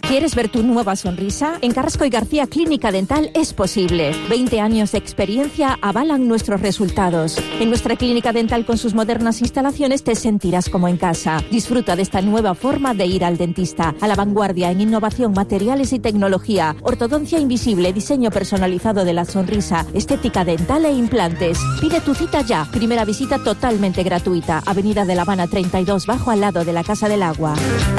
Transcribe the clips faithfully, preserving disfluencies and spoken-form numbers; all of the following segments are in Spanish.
¿Quieres ver tu nueva sonrisa? En Carrasco y García Clínica Dental es posible. veinte años de experiencia avalan nuestros resultados. En nuestra clínica dental con sus modernas instalaciones te sentirás como en casa. Disfruta de esta nueva forma de ir al dentista. A la vanguardia en innovación, materiales y tecnología. Ortodoncia invisible, diseño personalizado de la sonrisa, estética dental e implantes. Pide tu cita ya. Primera visita totalmente gratuita. Avenida de La Habana treinta y dos, bajo al lado de la Casa del Agua.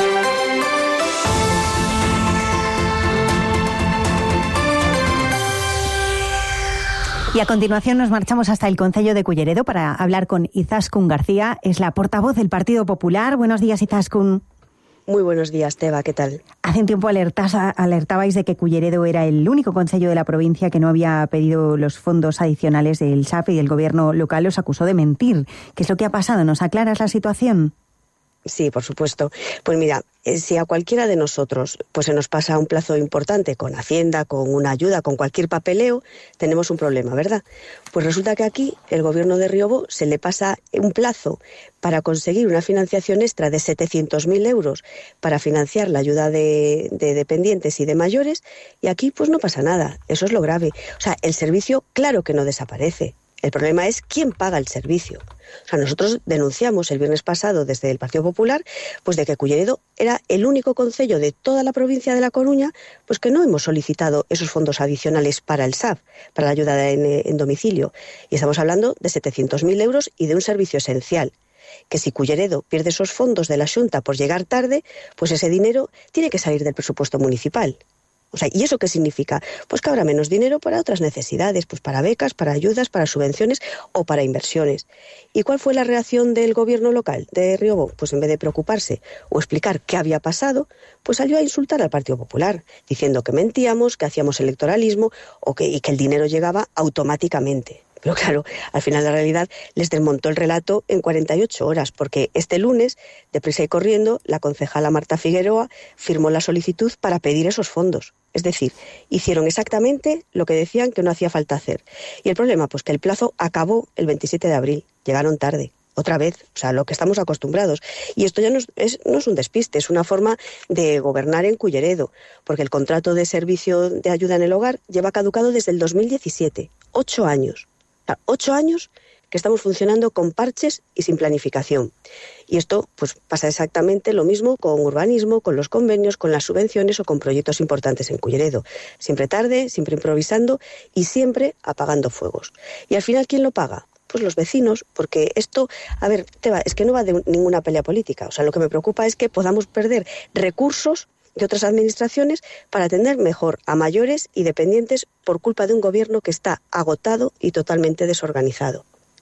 Y a continuación nos marchamos hasta el concello de Culleredo para hablar con Izaskun García, es la portavoz del Partido Popular. Buenos días, Izaskun. Muy buenos días, Teba, ¿qué tal? Hace un tiempo alertas, alertabais de que Culleredo era el único concello de la provincia que no había pedido los fondos adicionales del S A F y el gobierno local os acusó de mentir. ¿Qué es lo que ha pasado? ¿Nos aclaras la situación? Sí, por supuesto. Pues mira, si a cualquiera de nosotros pues se nos pasa un plazo importante con Hacienda, con una ayuda, con cualquier papeleo, tenemos un problema, ¿verdad? Pues resulta que aquí el gobierno de Riobó se le pasa un plazo para conseguir una financiación extra de setecientos mil euros para financiar la ayuda de, de dependientes y de mayores, y aquí pues no pasa nada. Eso es lo grave. O sea, el servicio claro que no desaparece. El problema es quién paga el servicio. O sea, nosotros denunciamos el viernes pasado desde el Partido Popular pues de que Culleredo era el único concello de toda la provincia de La Coruña pues que no hemos solicitado esos fondos adicionales para el S A F, para la ayuda en, en domicilio. Y estamos hablando de setecientos mil euros y de un servicio esencial. Que si Culleredo pierde esos fondos de la Xunta por llegar tarde, pues ese dinero tiene que salir del presupuesto municipal. O sea, ¿y eso qué significa? Pues que habrá menos dinero para otras necesidades, pues para becas, para ayudas, para subvenciones o para inversiones. ¿Y cuál fue la reacción del gobierno local de Riobó? Pues en vez de preocuparse o explicar qué había pasado, pues salió a insultar al Partido Popular, diciendo que mentíamos, que hacíamos electoralismo o que, y que el dinero llegaba automáticamente. Pero claro, al final la realidad les desmontó el relato en cuarenta y ocho horas, porque este lunes, deprisa y corriendo, la concejala Marta Figueroa firmó la solicitud para pedir esos fondos. Es decir, hicieron exactamente lo que decían que no hacía falta hacer. Y el problema, pues que el plazo acabó el veintisiete de abril, llegaron tarde. Otra vez, o sea, lo que estamos acostumbrados. Y esto ya no es, no es un despiste, es una forma de gobernar en Culleredo, porque el contrato de servicio de ayuda en el hogar lleva caducado desde el dos mil diecisiete, ocho años. Ocho años que estamos funcionando con parches y sin planificación. Y esto pues pasa exactamente lo mismo con urbanismo, con los convenios, con las subvenciones o con proyectos importantes en Culleredo. Siempre tarde, siempre improvisando y siempre apagando fuegos. Y al final, ¿quién lo paga? Pues los vecinos, porque esto, a ver, Teba, es que no va de ninguna pelea política. O sea, lo que me preocupa es que podamos perder recursos de otras administraciones para atender mejor a mayores y dependientes por culpa de un gobierno que está agotado y totalmente desorganizado.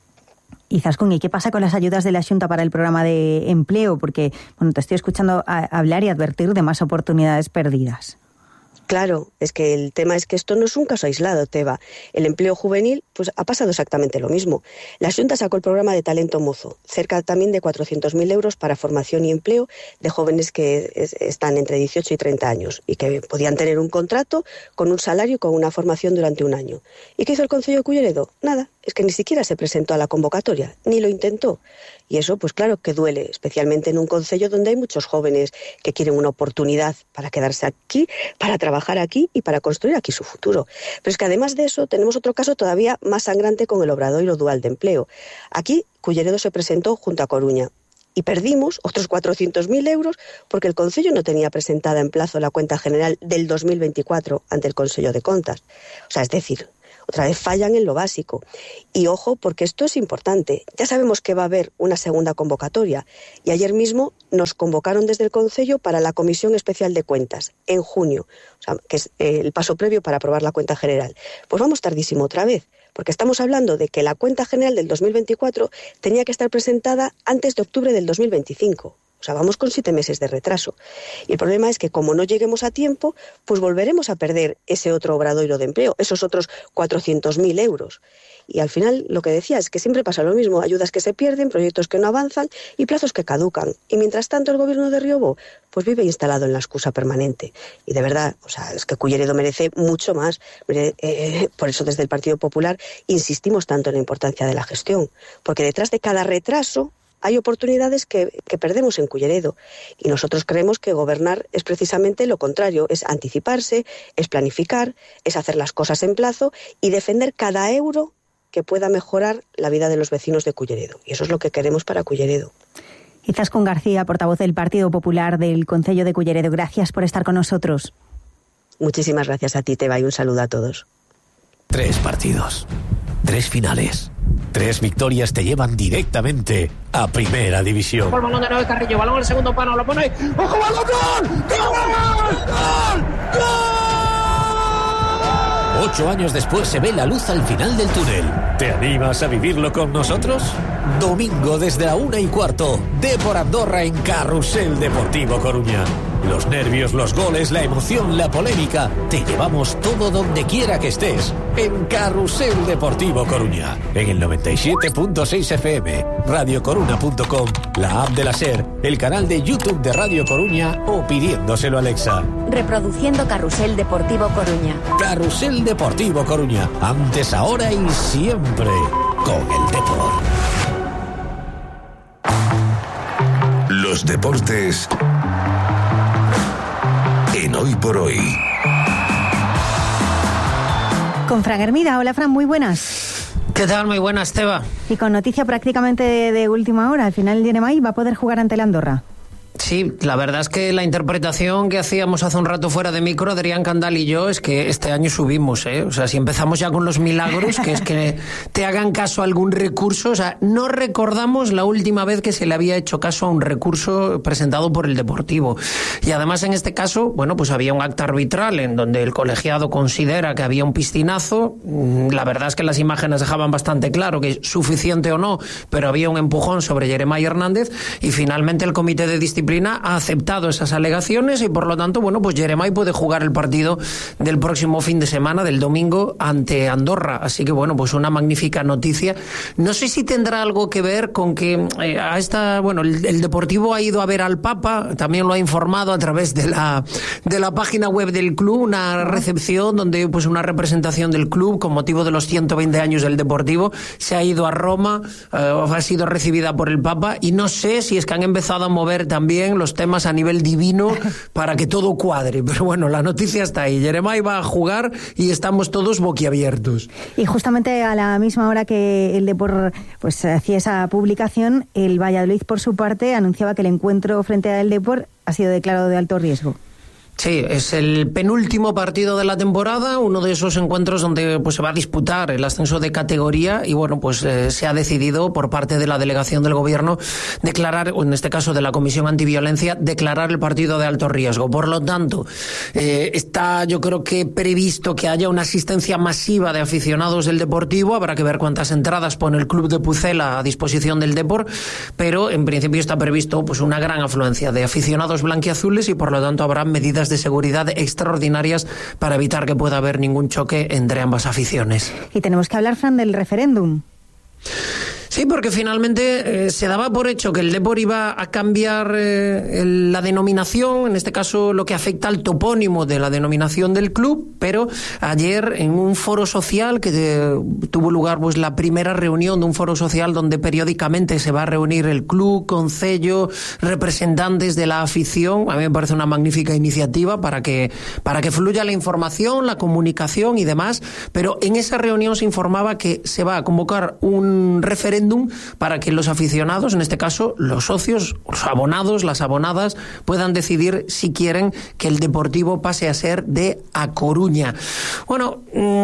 Izaskun, ¿y qué pasa con las ayudas de la Xunta para el programa de empleo? Porque, bueno, te estoy escuchando a hablar y advertir de más oportunidades perdidas. Claro, es que el tema es que esto no es un caso aislado, Teba. El empleo juvenil pues ha pasado exactamente lo mismo. La Xunta sacó el programa de Talento Mozo, cerca también de cuatrocientos mil euros para formación y empleo de jóvenes que es, están entre dieciocho y treinta años y que podían tener un contrato con un salario y con una formación durante un año. ¿Y qué hizo el Concello de Culleredo? Nada, es que ni siquiera se presentó a la convocatoria, ni lo intentó. Y eso, pues claro que duele, especialmente en un concello donde hay muchos jóvenes que quieren una oportunidad para quedarse aquí, para trabajar aquí y para construir aquí su futuro. Pero es que además de eso tenemos otro caso todavía más sangrante con el Obradoiro Dual de Empleo. Aquí Culleredo se presentó junto a Coruña y perdimos otros cuatrocientos mil euros porque el concello no tenía presentada en plazo la cuenta general del dos mil veinticuatro ante el Consello de Contas. O sea, es decir, otra vez fallan en lo básico. Y ojo, porque esto es importante. Ya sabemos que va a haber una segunda convocatoria. Y ayer mismo nos convocaron desde el Concello para la Comisión Especial de Cuentas, en junio, o sea, que es el paso previo para aprobar la cuenta general. Pues vamos tardísimo otra vez, porque estamos hablando de que la cuenta general del dos mil veinticuatro tenía que estar presentada antes de octubre del dos mil veinticinco. O sea, vamos con siete meses de retraso. Y el problema es que como no lleguemos a tiempo, pues volveremos a perder ese otro obradoiro de empleo, esos otros cuatrocientos mil euros. Y al final, lo que decía es que siempre pasa lo mismo, ayudas que se pierden, proyectos que no avanzan y plazos que caducan. Y mientras tanto el gobierno de Riobó pues vive instalado en la excusa permanente. Y de verdad, o sea, es que Culleredo merece mucho más. Eh, por eso desde el Partido Popular insistimos tanto en la importancia de la gestión. Porque detrás de cada retraso hay oportunidades que, que perdemos en Culleredo. Y nosotros creemos que gobernar es precisamente lo contrario, es anticiparse, es planificar, es hacer las cosas en plazo y defender cada euro que pueda mejorar la vida de los vecinos de Culleredo. Y eso es lo que queremos para Culleredo. Izaskun García, portavoz del Partido Popular del Concello de Culleredo. Gracias por estar con nosotros. Muchísimas gracias a ti, Teba, y un saludo a todos. Tres partidos, tres finales, tres victorias te llevan directamente a Primera División. Por balón de nueve Carrillo, balón al segundo plano, lo pone ahí. ¡Ojo, balón! ¡Gol! ¡Gol! ¡Gol! ¡Gol! Ocho años después se ve la luz al final del túnel. ¿Te animas a vivirlo con nosotros? Domingo desde la una y cuarto, Depor Andorra en Carrusel Deportivo Coruña. Los nervios, los goles, la emoción, la polémica. Te llevamos todo donde quiera que estés. En Carrusel Deportivo Coruña. En el noventa y siete punto seis F M, radiocoruna punto com, la app de la SER, el canal de YouTube de Radio Coruña o pidiéndoselo a Alexa. Reproduciendo Carrusel Deportivo Coruña. Carrusel Deportivo Coruña. Antes, ahora y siempre con el Depor. Los deportes en Hoy por Hoy. Con Fran Hermida. Hola, Fran, muy buenas. ¿Qué tal? Muy buenas, Teba. Y con noticia prácticamente de, de última hora, al final el Yeremai va a poder jugar ante la Andorra. Sí, la verdad es que la interpretación que hacíamos hace un rato fuera de micro, Adrián Candal y yo, es que este año subimos, ¿eh? O sea, si empezamos ya con los milagros, que es que te hagan caso a algún recurso, o sea, no recordamos la última vez que se le había hecho caso a un recurso presentado por el Deportivo. Y además en este caso, bueno, pues había un acta arbitral en donde el colegiado considera que había un piscinazo. La verdad es que las imágenes dejaban bastante claro que suficiente o no, pero había un empujón sobre Yeremai Hernández y finalmente el comité de disciplina ha aceptado esas alegaciones y por lo tanto, bueno, pues Yeremai puede jugar el partido del próximo fin de semana, del domingo, ante Andorra. Así que, bueno, pues una magnífica noticia. No sé si tendrá algo que ver con que eh, a esta, bueno, el, el Deportivo ha ido a ver al Papa, también lo ha informado a través de la, de la página web del club, una recepción donde, pues, una representación del club con motivo de los ciento veinte años del Deportivo se ha ido a Roma, eh, ha sido recibida por el Papa y no sé si es que han empezado a mover también los temas a nivel divino para que todo cuadre, pero bueno, la noticia está ahí. Yeremai va a jugar y estamos todos boquiabiertos. Y justamente a la misma hora que el Depor pues hacía esa publicación, el Valladolid por su parte anunciaba que el encuentro frente al Depor ha sido declarado de alto riesgo. Sí, es el penúltimo partido de la temporada, uno de esos encuentros donde pues se va a disputar el ascenso de categoría y bueno, pues eh, se ha decidido por parte de la delegación del gobierno declarar, o en este caso de la Comisión Antiviolencia, declarar el partido de alto riesgo. Por lo tanto, eh, está yo creo que previsto que haya una asistencia masiva de aficionados del Deportivo, habrá que ver cuántas entradas pone el club de Pucela a disposición del Depor, pero en principio está previsto pues una gran afluencia de aficionados blanquiazules y por lo tanto habrá medidas de seguridad extraordinarias para evitar que pueda haber ningún choque entre ambas aficiones. Y tenemos que hablar, Fran, del referéndum. Sí, porque finalmente eh, se daba por hecho que el Depor iba a cambiar eh, el, la denominación, en este caso lo que afecta al topónimo de la denominación del club, pero ayer en un foro social que de, tuvo lugar pues la primera reunión de un foro social donde periódicamente se va a reunir el club, concello, representantes de la afición, a mí me parece una magnífica iniciativa para que, para que fluya la información, la comunicación y demás, pero en esa reunión se informaba que se va a convocar un referéndum para que los aficionados, en este caso los socios, los abonados, las abonadas, puedan decidir si quieren que el Deportivo pase a ser de A Coruña. Bueno,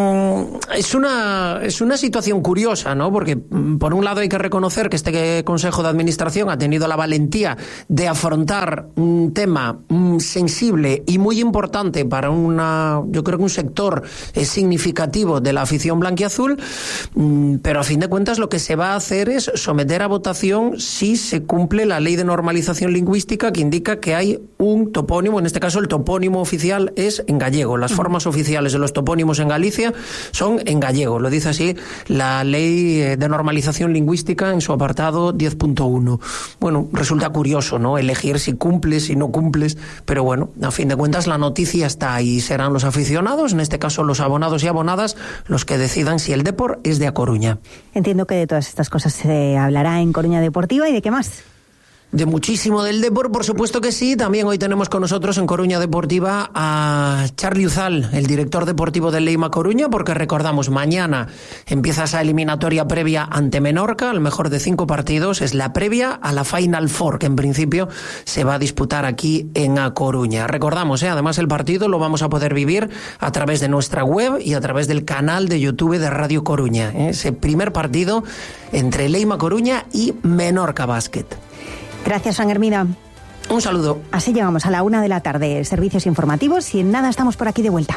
es una, es una situación curiosa, ¿no? Porque por un lado hay que reconocer que este Consejo de Administración ha tenido la valentía de afrontar un tema sensible y muy importante para una, yo creo que un sector significativo de la afición blanquiazul, pero a fin de cuentas lo que se va a hacer es someter a votación si se cumple la ley de normalización lingüística que indica que hay un topónimo, en este caso el topónimo oficial es en gallego. Las formas oficiales de los topónimos en Galicia son en gallego, lo dice así la ley de normalización lingüística en su apartado diez punto uno. Bueno, resulta curioso, ¿no? Elegir si cumples, si no cumples, pero bueno, a fin de cuentas la noticia está ahí. Serán los aficionados, en este caso los abonados y abonadas, los que decidan si el Depor es de A Coruña. Entiendo que de todas estas cosas se hablará en Coruña Deportiva y de qué más? De muchísimo del deporte, por supuesto que sí. También hoy tenemos con nosotros en Coruña Deportiva a Charly Uzal, el director deportivo del Leima Coruña, porque recordamos, mañana empieza esa eliminatoria previa ante Menorca, el mejor de cinco partidos, es la previa a la Final Four, que en principio se va a disputar aquí en A Coruña. Recordamos, ¿eh? además el partido lo vamos a poder vivir a través de nuestra web y a través del canal de YouTube de Radio Coruña. ¿eh? Ese primer partido entre Leima Coruña y Menorca Basket. Gracias, Juan Hermida. Un saludo. Así llegamos a la una de la tarde. Servicios informativos y en nada estamos por aquí de vuelta.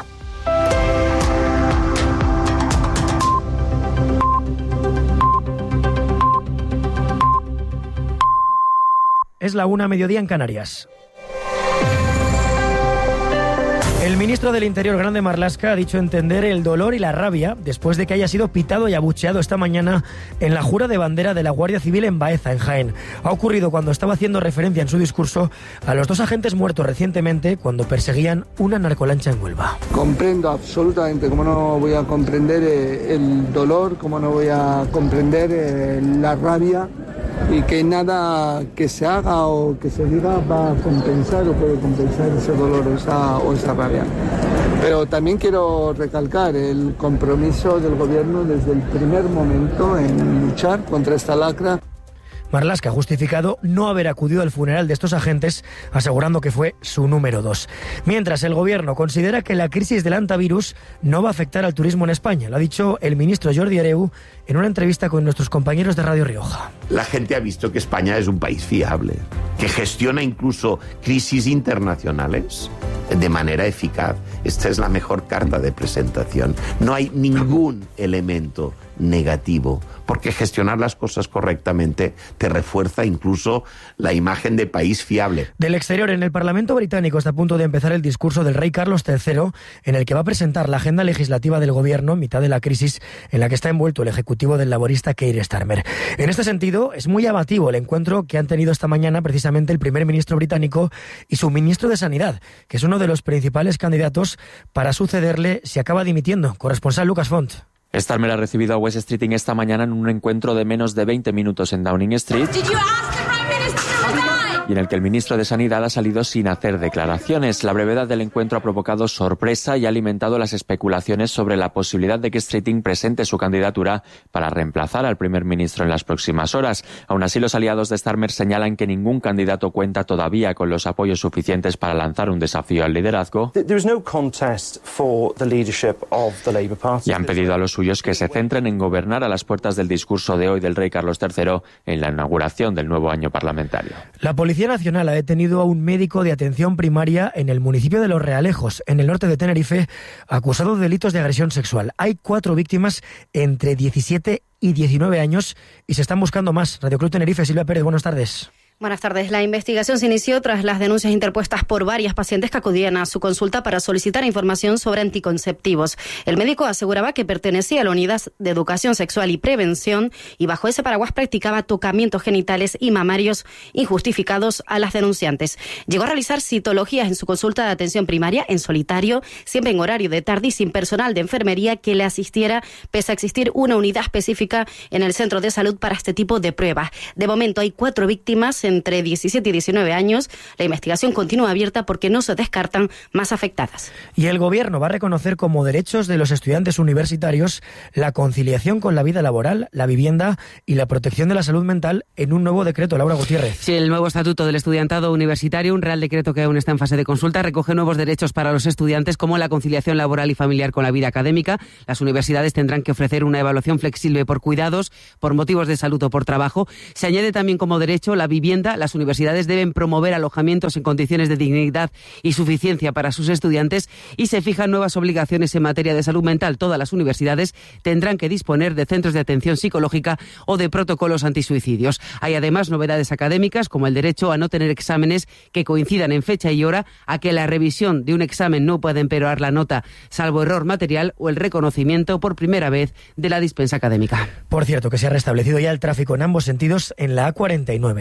Es la una, mediodía en Canarias. El ministro del Interior, Grande Marlaska, ha dicho entender el dolor y la rabia después de que haya sido pitado y abucheado esta mañana en la jura de bandera de la Guardia Civil en Baeza, en Jaén. Ha ocurrido cuando estaba haciendo referencia en su discurso a los dos agentes muertos recientemente cuando perseguían una narcolancha en Huelva. Comprendo absolutamente, cómo no voy a comprender eh, el dolor, cómo no voy a comprender eh, la rabia, y que nada que se haga o que se diga va a compensar o puede compensar ese dolor o esa, o esa rabia. Pero también quiero recalcar el compromiso del gobierno desde el primer momento en luchar contra esta lacra. Marlaska ha justificado no haber acudido al funeral de estos agentes, asegurando que fue su número dos. Mientras, el gobierno considera que la crisis del hantavirus no va a afectar al turismo en España. Lo ha dicho el ministro Jordi Hereu en una entrevista con nuestros compañeros de Radio Rioja. La gente ha visto que España es un país fiable, que gestiona incluso crisis internacionales de manera eficaz. Esta es la mejor carta de presentación. No hay ningún elemento negativo, porque gestionar las cosas correctamente te refuerza incluso la imagen de país fiable. Del exterior, en el Parlamento británico está a punto de empezar el discurso del rey Carlos tercero, en el que va a presentar la agenda legislativa del gobierno en mitad de la crisis en la que está envuelto el ejecutivo del laborista Keir Starmer. En este sentido, es muy llamativo el encuentro que han tenido esta mañana precisamente el primer ministro británico y su ministro de Sanidad, que es uno de los principales candidatos para sucederle si acaba dimitiendo. Corresponsal Lucas Font. Starmer ha recibido a Wes Streeting esta mañana en un encuentro de menos de veinte minutos en Downing Street, y en el que el ministro de Sanidad ha salido sin hacer declaraciones. La brevedad del encuentro ha provocado sorpresa y ha alimentado las especulaciones sobre la posibilidad de que Streeting presente su candidatura para reemplazar al primer ministro en las próximas horas. Aún así, los aliados de Starmer señalan que ningún candidato cuenta todavía con los apoyos suficientes para lanzar un desafío al liderazgo, y han pedido a los suyos que se centren en gobernar a las puertas del discurso de hoy del rey Carlos tercero en la inauguración del nuevo año parlamentario. La Policía Nacional ha detenido a un médico de atención primaria en el municipio de Los Realejos, en el norte de Tenerife, acusado de delitos de agresión sexual. Hay cuatro víctimas entre diecisiete y diecinueve años y se están buscando más. Radio Club Tenerife, Silvia Pérez, buenas tardes. Buenas tardes. La investigación se inició tras las denuncias interpuestas por varias pacientes que acudían a su consulta para solicitar información sobre anticonceptivos. El médico aseguraba que pertenecía a la unidad de educación sexual y prevención y bajo ese paraguas practicaba tocamientos genitales y mamarios injustificados a las denunciantes. Llegó a realizar citologías en su consulta de atención primaria en solitario, siempre en horario de tarde y sin personal de enfermería que le asistiera, pese a existir una unidad específica en el centro de salud para este tipo de pruebas. De momento hay cuatro víctimas entre diecisiete y diecinueve años. La investigación continúa abierta porque no se descartan más afectadas. Y el gobierno va a reconocer como derechos de los estudiantes universitarios la conciliación con la vida laboral, la vivienda y la protección de la salud mental en un nuevo decreto. Laura Gutiérrez. Sí, el nuevo estatuto del estudiantado universitario, un real decreto que aún está en fase de consulta, recoge nuevos derechos para los estudiantes como la conciliación laboral y familiar con la vida académica. Las universidades tendrán que ofrecer una evaluación flexible por cuidados, por motivos de salud o por trabajo. Se añade también como derecho la vivienda. Las universidades deben promover alojamientos en condiciones de dignidad y suficiencia para sus estudiantes y se fijan nuevas obligaciones en materia de salud mental. Todas las universidades tendrán que disponer de centros de atención psicológica o de protocolos antisuicidios. Hay además novedades académicas como el derecho a no tener exámenes que coincidan en fecha y hora, a que la revisión de un examen no pueda empeorar la nota salvo error material, o el reconocimiento por primera vez de la dispensa académica. Por cierto, que se ha restablecido ya el tráfico en ambos sentidos en la A cuarenta y nueve, la autovía que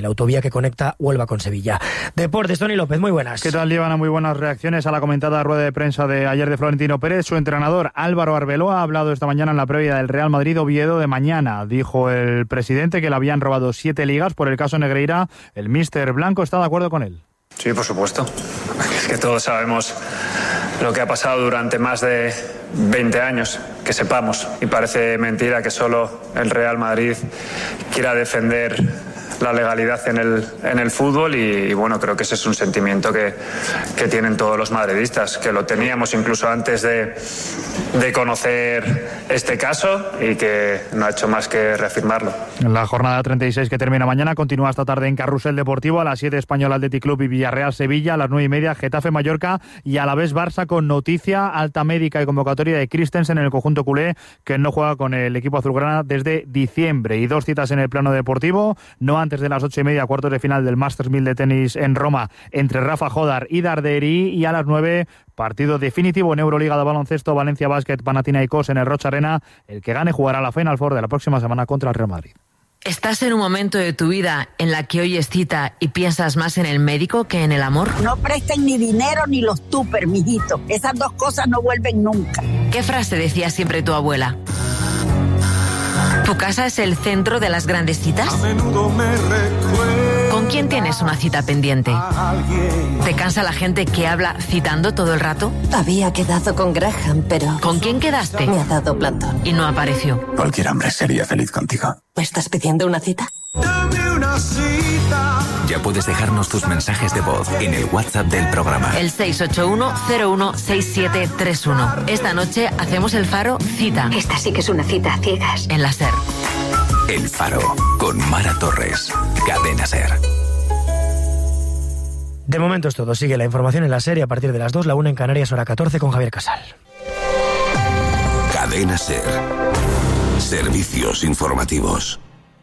que conecta Huelva con Sevilla. Deportes, Toni López, muy buenas. ¿Qué tal, Líbana? Muy buenas reacciones a la comentada rueda de prensa de ayer de Florentino Pérez. Su entrenador Álvaro Arbeloa ha hablado esta mañana en la previa del Real Madrid-Oviedo de mañana. Dijo el presidente que le habían robado siete ligas por el caso Negreira. El míster Blanco está de acuerdo con él. Sí, por supuesto. Es que todos sabemos lo que ha pasado durante más de veinte años, que sepamos. Y parece mentira que solo el Real Madrid quiera defender la legalidad en el, en el fútbol y, y bueno, creo que ese es un sentimiento que, que tienen todos los madridistas, que lo teníamos incluso antes de, de conocer este caso y que no ha hecho más que reafirmarlo. La jornada treinta y seis que termina mañana continúa esta tarde en Carrusel Deportivo, a las siete Español Athletic Club y Villarreal Sevilla, a las nueve y media Getafe Mallorca y a la vez Barça, con noticia alta médica y convocatoria de Christensen en el conjunto culé, que no juega con el equipo azulgrana desde diciembre. Y dos citas en el plano deportivo, no antes de las ocho y media, cuartos de final del Masters mil de tenis en Roma entre Rafa Jodar y Darderi, y a las nueve partido definitivo en Euroliga de baloncesto, Valencia Basket Panathinaikos en el Rocha Arena. El que gane jugará la Final Four de la próxima semana contra el Real Madrid. ¿Estás en un momento de tu vida en la que oyes cita y piensas más en el médico que en el amor? No presten ni dinero ni los tupper, mijito. Esas dos cosas no vuelven nunca. ¿Qué frase decía siempre tu abuela? ¿Tu casa es el centro de las grandes citas? A menudo me recuerda. ¿Con quién tienes una cita pendiente? ¿Te cansa la gente que habla citando todo el rato? Había quedado con Graham, pero... ¿Con quién quedaste? Me ha dado plantón. Y no apareció. Cualquier hombre sería feliz contigo. ¿Me estás pidiendo una cita? Dame una cita. Ya puedes dejarnos tus mensajes de voz en el WhatsApp del programa. El seis ocho uno cero uno seis siete tres uno. Esta noche hacemos el Faro Cita. Esta sí que es una cita a ciegas. En la SER. El Faro, con Mara Torres. Cadena SER. De momento es todo. Sigue la información en la SER y a partir de las dos, la una en Canarias, hora catorce, con Javier Casal. Cadena SER. Servicios informativos.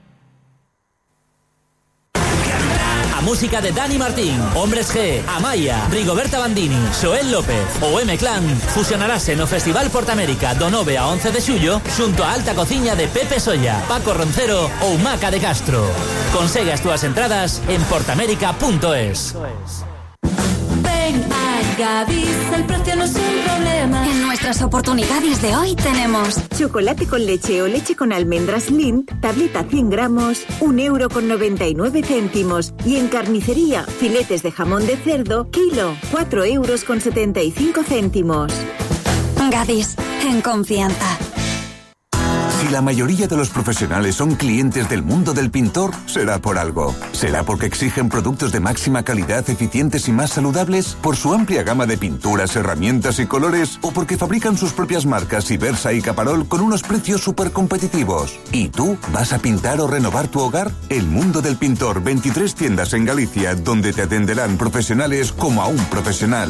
Música de Dani Martín, Hombres G, Amaya, Rigoberta Bandini, Xoel López ou M-Clan fusionarase no Festival Portamérica do nove a once de xullo xunto a Alta Cociña de Pepe Solla, Paco Roncero ou Maca de Castro. Consegue as túas entradas en portamérica punto es. Ven a Gadis, el precio no es un problema. En nuestras oportunidades de hoy tenemos chocolate con leche o leche con almendras Lindt, tableta cien gramos, un euro con noventa y nueve céntimos. Y en carnicería, filetes de jamón de cerdo, kilo, cuatro euros con setenta y cinco céntimos. Gadis, en confianza. Si la mayoría de los profesionales son clientes del mundo del pintor, será por algo. ¿Será porque exigen productos de máxima calidad, eficientes y más saludables? ¿Por su amplia gama de pinturas, herramientas y colores? ¿O porque fabrican sus propias marcas Ibersa y Caparol con unos precios súper competitivos? ¿Y tú vas a pintar o renovar tu hogar? El mundo del pintor, veintitrés tiendas en Galicia, donde te atenderán profesionales como a un profesional.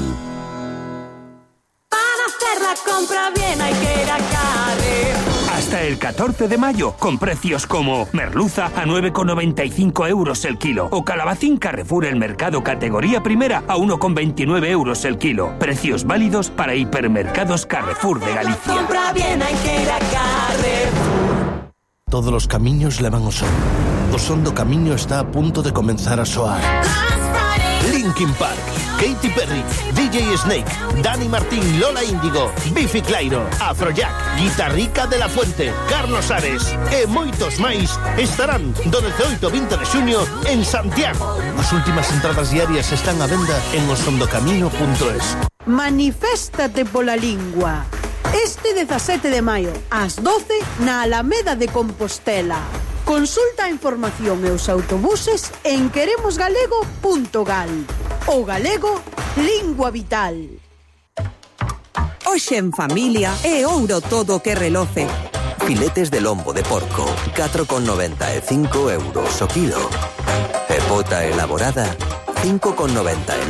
Para hacer la compra bien hay que ir a Carrefour. Hasta el catorce de mayo, con precios como merluza a nueve con noventa y cinco euros el kilo o calabacín Carrefour El Mercado categoría primera a uno con veintinueve euros el kilo. Precios válidos para hipermercados Carrefour de Galicia. Compra bien hay que ir a Carrefour. Todos los camiños levan o son. O son do camiño está a punto de comenzar a soar. Linkin Park, Katy Perry, D J Snake, Dani Martín, Lola Índigo, Biffy Clyro, Afrojack, Guitarrica de la Fuente, Carlos Ares e moitos máis estarán do dezaoito ao vinte de xuño en Santiago. As últimas entradas diarias están á venda en osondocamiño punto es. Maniféstate pola lingua. Este dezasete de maio, ás doce, na Alameda de Compostela. Consulta a información e os autobuses en queremosgalego punto gal. O galego, lingua vital. Hoxe en familia é ouro todo o que reloce. Filetes de lombo de porco, catro con noventa e cinco euros o kilo. E pota elaborada, cinco con noventa e